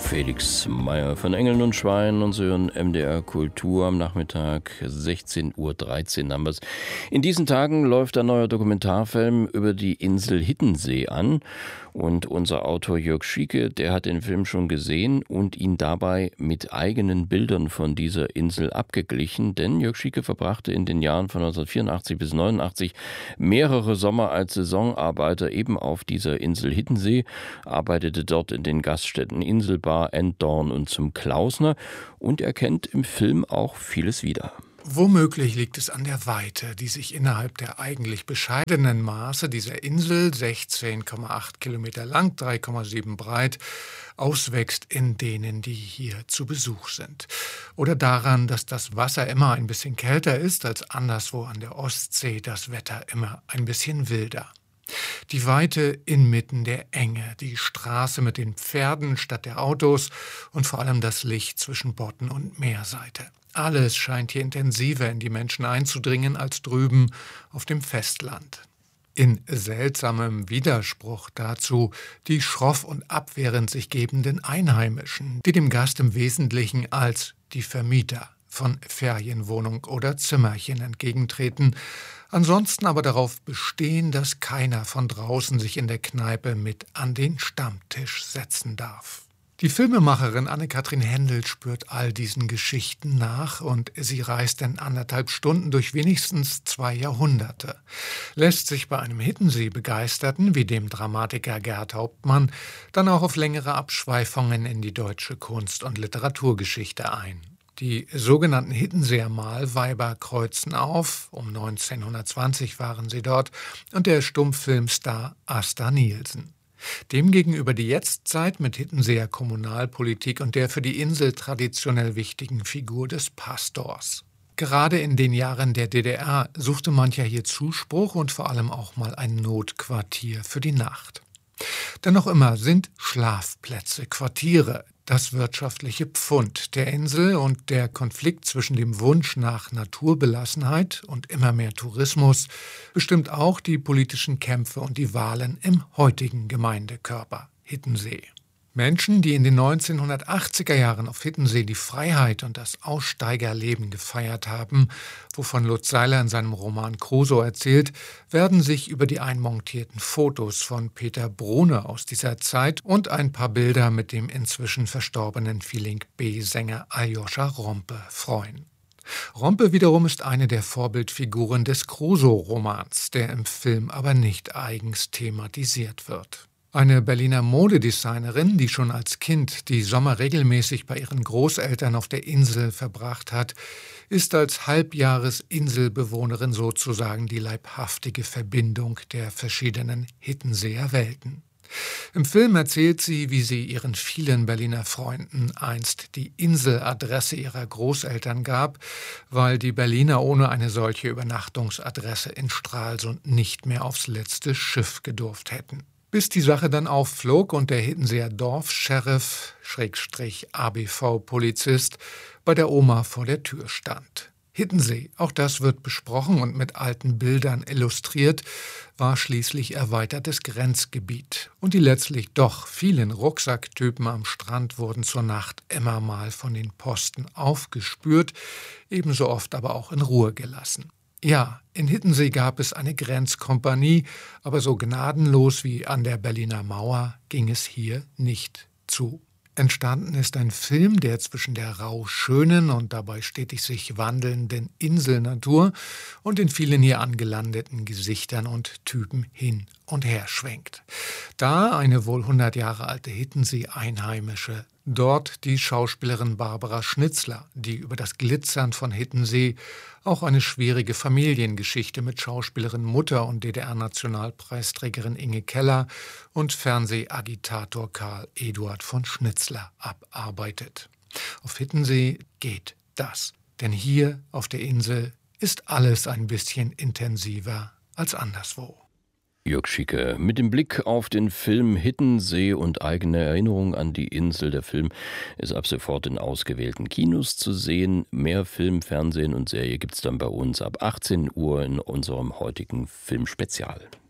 Felix Meyer von Engeln und Schweinen und Sie hören MDR Kultur am Nachmittag, 16:13 Uhr haben wir es. In diesen Tagen läuft ein neuer Dokumentarfilm über die Insel Hiddensee an und unser Autor Jörg Schieke, der hat den Film schon gesehen und ihn dabei mit eigenen Bildern von dieser Insel abgeglichen, denn Jörg Schieke verbrachte in den Jahren von 1984 bis 1989 mehrere Sommer als Saisonarbeiter eben auf dieser Insel Hiddensee, arbeitete dort in den Gaststätten Inselbar, Enddorn und zum Klausner und erkennt im Film auch vieles wieder. Womöglich liegt es an der Weite, die sich innerhalb der eigentlich bescheidenen Maße dieser Insel, 16,8 Kilometer lang, 3,7 breit, auswächst in denen, die hier zu Besuch sind. Oder daran, dass das Wasser immer ein bisschen kälter ist als anderswo an der Ostsee, das Wetter immer ein bisschen wilder. Die Weite inmitten der Enge, die Straße mit den Pferden statt der Autos und vor allem das Licht zwischen Bodden und Meerseite. Alles scheint hier intensiver in die Menschen einzudringen als drüben auf dem Festland. In seltsamem Widerspruch dazu die schroff und abwehrend sich gebenden Einheimischen, die dem Gast im Wesentlichen als die Vermieter von Ferienwohnung oder Zimmerchen entgegentreten, ansonsten aber darauf bestehen, dass keiner von draußen sich in der Kneipe mit an den Stammtisch setzen darf. Die Filmemacherin Anne-Kathrin Hendel spürt all diesen Geschichten nach und sie reist in 1,5 Stunden durch wenigstens 2 Jahrhunderte, lässt sich bei einem Hiddensee-Begeisterten wie dem Dramatiker Gerd Hauptmann dann auch auf längere Abschweifungen in die deutsche Kunst- und Literaturgeschichte ein. Die sogenannten Hiddenseer Malweiber kreuzen auf, um 1920 waren sie dort, und der Stummfilmstar Asta Nielsen. Demgegenüber die Jetztzeit mit Hiddenseer Kommunalpolitik und der für die Insel traditionell wichtigen Figur des Pastors. Gerade in den Jahren der DDR suchte mancher hier Zuspruch und vor allem auch mal ein Notquartier für die Nacht. Denn noch immer sind Schlafplätze, Quartiere, das wirtschaftliche Pfund der Insel und der Konflikt zwischen dem Wunsch nach Naturbelassenheit und immer mehr Tourismus bestimmt auch die politischen Kämpfe und die Wahlen im heutigen Gemeindekörper Hiddensee. Menschen, die in den 1980er Jahren auf Hiddensee die Freiheit und das Aussteigerleben gefeiert haben, wovon Lutz Seiler in seinem Roman Crusoe erzählt, werden sich über die einmontierten Fotos von Peter Brune aus dieser Zeit und ein paar Bilder mit dem inzwischen verstorbenen Feeling B-Sänger Aljoscha Rompe freuen. Rompe wiederum ist eine der Vorbildfiguren des Crusoe-Romans, der im Film aber nicht eigens thematisiert wird. Eine Berliner Modedesignerin, die schon als Kind die Sommer regelmäßig bei ihren Großeltern auf der Insel verbracht hat, ist als Halbjahres-Inselbewohnerin sozusagen die leibhaftige Verbindung der verschiedenen Hiddenseer Welten. Im Film erzählt sie, wie sie ihren vielen Berliner Freunden einst die Inseladresse ihrer Großeltern gab, weil die Berliner ohne eine solche Übernachtungsadresse in Stralsund nicht mehr aufs letzte Schiff gedurft hätten. Bis die Sache dann aufflog und der Hiddenseer Dorfscheriff /ABV-Polizist bei der Oma vor der Tür stand. Hiddensee, auch das wird besprochen und mit alten Bildern illustriert, war schließlich erweitertes Grenzgebiet. Und die letztlich doch vielen Rucksacktypen am Strand wurden zur Nacht immer mal von den Posten aufgespürt, ebenso oft aber auch in Ruhe gelassen. Ja, in Hiddensee gab es eine Grenzkompanie, aber so gnadenlos wie an der Berliner Mauer ging es hier nicht zu. Entstanden ist ein Film, der zwischen der rau schönen und dabei stetig sich wandelnden Inselnatur und den vielen hier angelandeten Gesichtern und Typen hin und her schwenkt. Da eine wohl 100 Jahre alte Hiddensee-Einheimische, dort die Schauspielerin Barbara Schnitzler, die über das Glitzern von Hiddensee auch eine schwierige Familiengeschichte mit Schauspielerin Mutter und DDR-Nationalpreisträgerin Inge Keller und Fernsehagitator Karl Eduard von Schnitzler abarbeitet. Auf Hiddensee geht das, denn hier auf der Insel ist alles ein bisschen intensiver als anderswo. Jörg Schieke mit dem Blick auf den Film Hiddensee und eigene Erinnerung an die Insel. Der Film ist ab sofort in ausgewählten Kinos zu sehen. Mehr Film, Fernsehen und Serie gibt's dann bei uns ab 18 Uhr in unserem heutigen Filmspezial.